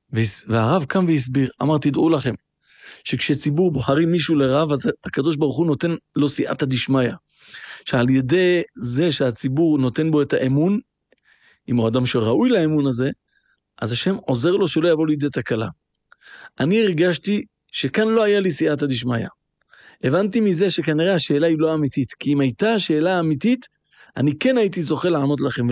והרב קם והסביר, אמר, תדעו לכם, שכשציבור בוחרים מישהו לרב, אז הקדוש ברוך הוא נותן לו סייעתא דשמיא. שעל ידי זה שהציבור נותן בו את האמון, אם הוא אדם שראוי לאמון הזה, אז השם עוזר לו שלא יבוא לידי תקלה. אני הרגשתי שכאן לא היה לי סייעתא דשמיא. הבנתי מזה שכנראה השאלה היא לא אמיתית, כי אם הייתה השאלה אמיתית, אני כן הייתי זוכה לענות לכם.